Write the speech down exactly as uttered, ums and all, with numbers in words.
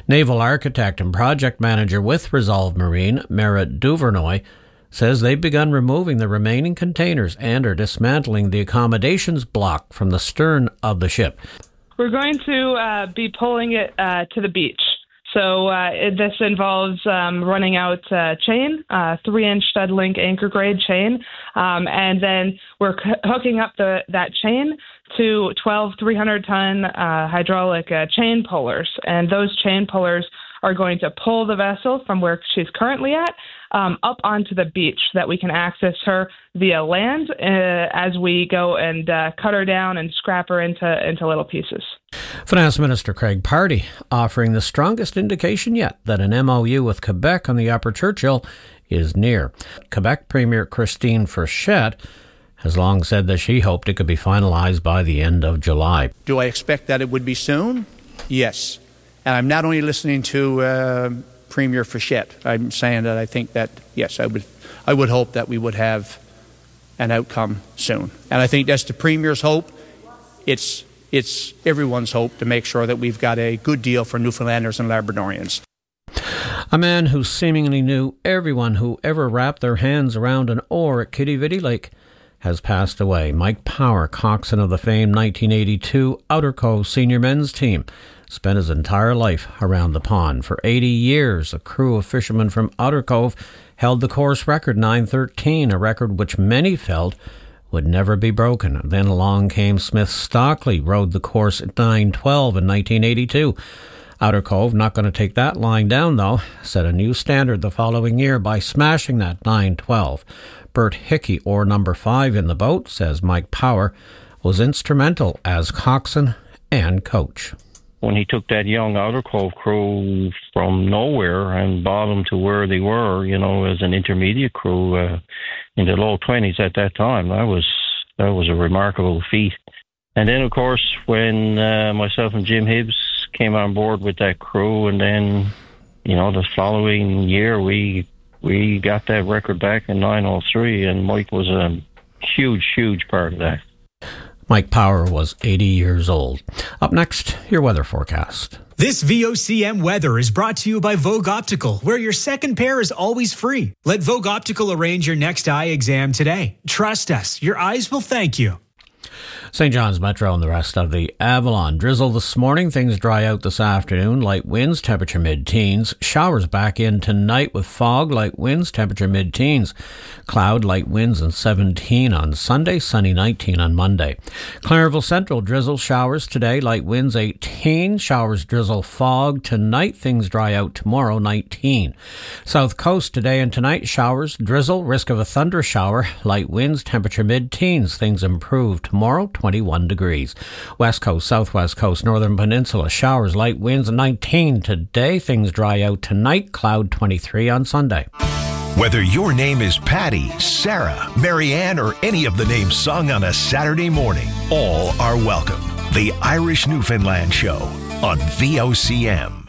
Naval architect and project manager with Resolve Marine, Merritt Duvernoy, says they've begun removing the remaining containers and are dismantling the accommodations block from the stern of the ship. We're going to uh, be pulling it uh, to the beach. So uh, it, this involves um, running out uh, chain, uh, three-inch stud link anchor grade chain, um, and then we're c- hooking up the that chain to twelve three hundred ton uh, hydraulic uh, chain pullers, and those chain pullers are going to pull the vessel from where she's currently at um, up onto the beach so that we can access her via land uh, as we go and uh, cut her down and scrap her into, into little pieces. Finance Minister Craig Pardy offering the strongest indication yet that an M O U with Quebec on the Upper Churchill is near. Quebec Premier Christine Frechette has long said that she hoped it could be finalised by the end of July. Do I expect that it would be soon? Yes. And I'm not only listening to uh, Premier Frechette. I'm saying that I think that, yes, I would I would hope that we would have an outcome soon. And I think that's the Premier's hope. It's it's everyone's hope to make sure that we've got a good deal for Newfoundlanders and Labradorians. A man who seemingly knew everyone who ever wrapped their hands around an oar at Quidi Vidi Lake has passed away. Mike Power, coxswain of the famed nineteen eighty-two Outer Cove senior men's team, spent his entire life around the pond. For eighty years, a crew of fishermen from Outer Cove held the course record, nine thirteen, a record which many felt would never be broken. Then along came Smith Stockley, rode the course at nine twelve in nineteen eighty-two. Outer Cove, not going to take that line down though, set a new standard the following year by smashing that nine twelve. Bert Hickey, oar number five in the boat, says Mike Power, was instrumental as coxswain and coach. When he took that young Outer Cove crew from nowhere and brought them to where they were, you know, as an intermediate crew uh, in the low twenties at that time, that was that was a remarkable feat. And then, of course, when uh, myself and Jim Hibbs came on board with that crew, and then, you know, the following year we we got that record back in nine oh three, and Mike was a huge, huge part of that. Mike Power was eighty years old. Up next, your weather forecast. This V O C M weather is brought to you by Vogue Optical, where your second pair is always free. Let Vogue Optical arrange your next eye exam today. Trust us, your eyes will thank you. Saint John's Metro and the rest of the Avalon. Drizzle this morning. Things dry out this afternoon. Light winds, temperature mid-teens. Showers back in tonight with fog. Light winds, temperature mid-teens. Cloud, light winds, and seventeen on Sunday. Sunny, nineteen on Monday. Clarenville Central, drizzle, showers today. Light winds, eighteen. Showers, drizzle, fog. Tonight, things dry out tomorrow, nineteen. South Coast, today and tonight, showers, drizzle, risk of a thunder shower. Light winds, temperature mid-teens. Things improve tomorrow, twenty-one degrees. West Coast, Southwest Coast, Northern Peninsula, showers, light winds, nineteen today. Things dry out tonight, cloud twenty-three on Sunday. Whether your name is Patty, Sarah, Marianne, or any of the names sung on a Saturday morning, all are welcome. The Irish Newfoundland Show on V O C M.